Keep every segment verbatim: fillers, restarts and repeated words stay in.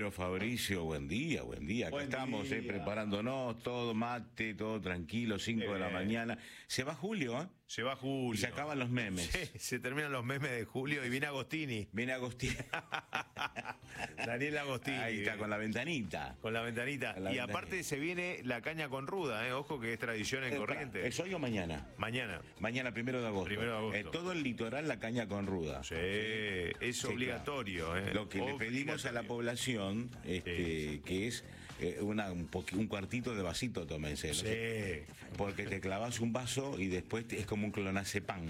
Compañero Fabricio, buen día, buen día. Acá Buen estamos día. eh, preparándonos, todo mate, todo tranquilo, cinco de la bien. mañana. Se va Julio, ¿eh? Se va Julio. Y se acaban los memes. Sí, se terminan los memes de Julio y viene Agostini. Viene Agustín. Daniel Agostini. Ahí está, con la ventanita. Con la ventanita. Con la y ventanita. aparte se viene la caña con ruda, ¿eh? Ojo que es tradición en Corrientes. ¿Es hoy o mañana? Mañana. Mañana, primero de agosto. Primero de agosto. Eh, todo el litoral, la caña con ruda. Sí, es Sí, obligatorio. claro. ¿eh? Lo que le pedimos a la Obligatorio. población, este, que es eh, una, un, poqu- un cuartito de vasito, tómense. ¿no? Sí. Porque te clavas un vaso y después te- es como un clonazepam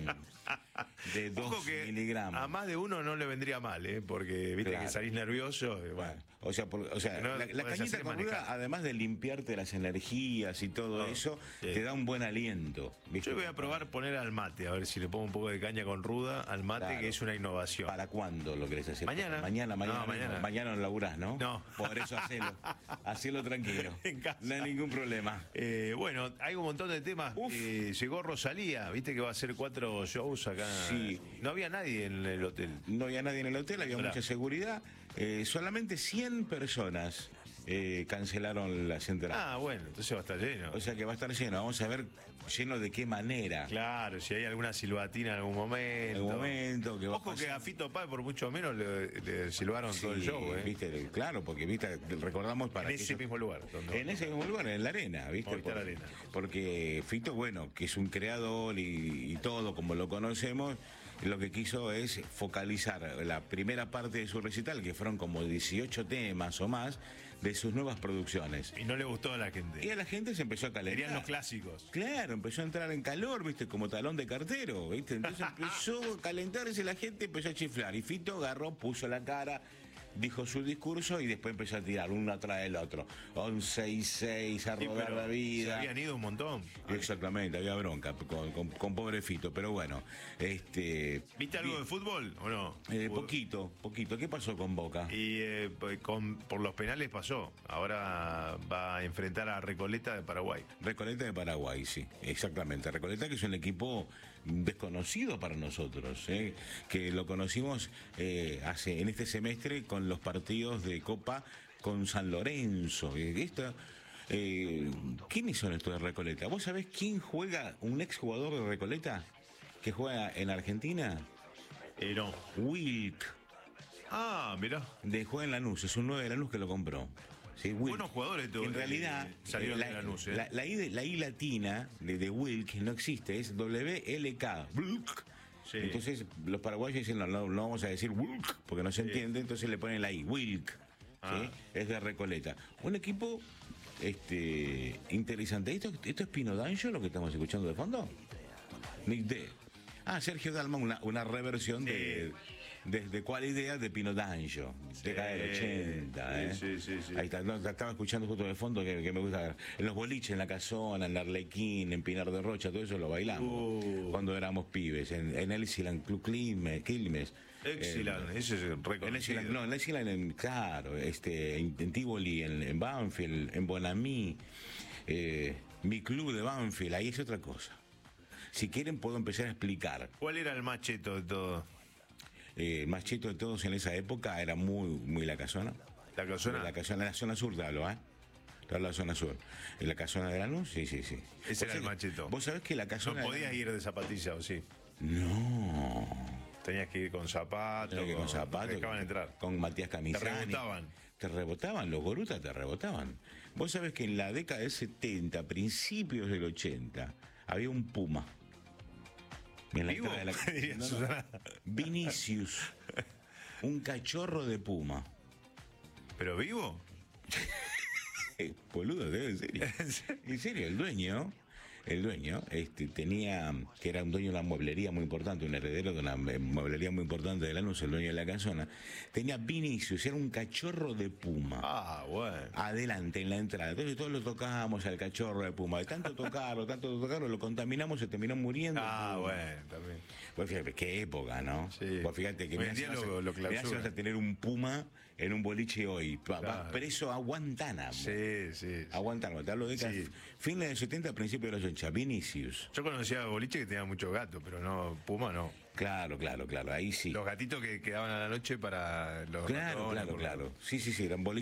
de Ojo dos que miligramos. a más de uno no le vendría mal, ¿eh? Porque viste Claro. que salís nervioso. y bueno. O sea, por- o sea No la, la podés cañita hacer con manejar. ruda, además de limpiarte las energías y todo No, eso, sí. te da un buen aliento. ¿viste? Yo voy a probar poner al mate, a ver si le pongo un poco de caña con ruda al mate, Claro. que es una innovación. ¿Para cuándo lo querés hacer? Mañana. Mañana, mañana. No, mismo. mañana. Mañana no laburás, ¿no? No. Por eso hacelo. Hacelo tranquilo. En casa. No hay ningún problema. Eh, bueno, hay un montón de temas. Uf. Eh, llegó Rosalía, viste que va a hacer cuatro shows acá. Sí. No había nadie en el hotel. No había nadie en el hotel, había Hola. mucha seguridad. Eh, solamente cien personas eh, cancelaron las entradas. Ah, bueno, entonces va a estar lleno. O sea que va a estar lleno. Vamos a ver lleno de qué manera. Claro, si hay alguna silbatina en algún momento. En algún momento que va a Ojo que pasar. a Fito Páez por mucho menos le, le silbaron todo el Sí, show, ¿eh? viste, claro, porque viste, recordamos para En ese aquellos- mismo lugar. donde- En ese mismo lugar, en la arena, ¿viste? Movistar Porque- Arena. Porque Fito, bueno, que es un creador y, y todo como lo conocemos, lo que quiso es focalizar la primera parte de su recital, que fueron como dieciocho temas o más, de sus nuevas producciones. Y no le gustó a la gente. Y a la gente se empezó a calentar. Querían los clásicos. Claro, empezó a entrar en calor, viste, como talón de cartero, viste. Entonces empezó a calentarse, la gente empezó a chiflar. Y Fito agarró, puso la cara, dijo su discurso y después empezó a tirar uno atrás del otro. once y seis, a Sí, rodar pero la se vida. habían ido un montón. Exactamente, había bronca con, con, con pobre Fito, pero bueno, este. ¿Viste algo de fútbol o no? Eh, Fútbol. poquito, poquito. ¿Qué pasó con Boca? Y eh, pues, con, por los penales pasó. Ahora va a enfrentar a Recoleta de Paraguay. Recoleta de Paraguay, sí, exactamente. Recoleta, que es un equipo desconocido para nosotros, ¿eh? Que lo conocimos eh, hace en este semestre con los partidos de Copa con San Lorenzo. Eh, Esta, eh, ¿quiénes son estos de Recoleta? ¿Vos sabés quién juega, un exjugador de Recoleta que juega en Argentina? Eh, no. Wilk, Ah, mirá. de juega en Lanús, es un nueve de Lanús que lo compró. Sí, Wilk. Buenos jugadores todos, En realidad, eh, salieron la, de Lanús, ¿eh? la, la I, de- la I latina de, de Wilk no existe, es W L K. Wilk. Sí. Entonces, los paraguayos dicen, no, no, no vamos a decir Wilk, porque no se entiende, entonces le ponen la I, Wilk. Ah. ¿sí? Es de Recoleta. Un equipo este, interesante. ¿Esto, ¿Esto es Pino D'Angelo lo que estamos escuchando de fondo? Ni idea. Ah, Sergio Dalma, una, una reversión de, de, de cuál idea de Pino D'Angelo, década del ochenta. ¿eh? Sí, sí, sí. Ahí está, no, estaba escuchando justo de fondo que, que me gusta. En los boliches, en la Casona, en la Arlequín, en Pinar de Rocha, todo eso lo bailamos Uh. cuando éramos pibes. En, en Elsiland Club Quilmes. Quilmes Excellent, eh, ese es en reconocido. Elsiland, no, en Elsiland, en, claro, este, en, en Tivoli, en, en Banfield, en Bonamí, eh, mi club de Banfield, ahí es otra cosa. Si quieren puedo empezar a explicar. ¿Cuál era el más cheto de todo? Eh, el más cheto de todos en esa época era muy, muy la casona. ¿La casona? La casona, la zona sur, te hablo, ¿eh? Te hablo de la zona sur. ¿En la casona de Lanús? Sí, sí, sí. Ese Vos era el sabés- más cheto. Vos sabés que la No casona... de podías Lanús- ir de zapatilla, ¿o sí? No. Tenías que ir con zapatos. Tenés que con zapatos. Te dejaban entrar. Con Matías Camisani. Te rebotaban. Te rebotaban, los gorutas te rebotaban. Vos sabés que en la década del setenta, principios del ochenta, había un puma. En la ¿Vivo? entrada de la- Diría No, no. Susana. Vinicius. Un cachorro de puma. ¿Pero vivo? Eh, boludo, debe en serio. En serio, el dueño, el dueño, este, tenía, que era un dueño de una mueblería muy importante, un heredero de una eh, mueblería muy importante de Lanús, el dueño de la casona, tenía Vinicius, era un cachorro de puma. Ah, bueno. Adelante en la entrada. Entonces todos lo tocábamos al cachorro de puma. De tanto tocarlo, tanto tocarlo, lo contaminamos, se terminó muriendo. Ah, bueno, también. Pues fíjate, qué época, ¿no? Sí. Pues fíjate que Hoy en mirá día si vas a- lo- lo mirá si clausuran. vas a tener un puma en un boliche hoy. Va- Vas Claro. preso a Guantánamo. Sí, sí. A Guantánamo. Te hablo de Sí. fines de los setenta, principios de los ochenta. Vinicius. Yo conocía a boliche que tenía muchos gatos, pero no, Puma no. Claro, claro, claro. Ahí sí. Los gatitos que quedaban a la noche para los Claro, ratones, claro, por- claro. Sí, sí, sí. Eran boliches